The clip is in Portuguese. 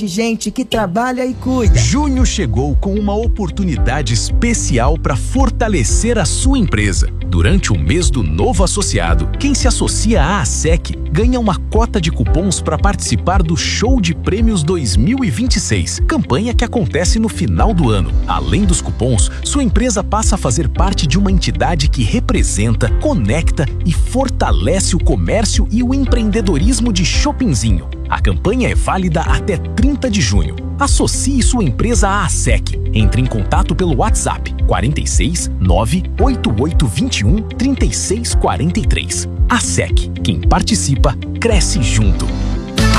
de gente que trabalha e cuida. Junho chegou com uma oportunidade especial para fortalecer a sua empresa. Durante o mês do novo associado, quem se associa à ASEC ganha uma cota de cupons para participar do Show de Prêmios 2026, campanha que acontece no final do ano. Além dos cupons, sua empresa passa a fazer parte de uma entidade que representa, conecta e fortalece o comércio e o empreendedorismo de Shoppingzinho. A campanha é válida até 30 de junho. Associe sua empresa à ASEC. Entre em contato pelo WhatsApp 46 98821 3643. ASEC. Quem participa, cresce junto.